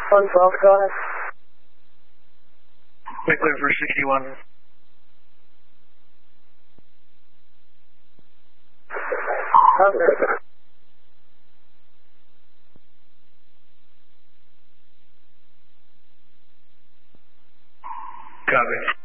112, go ahead. Clear for 61. Okay. Copy.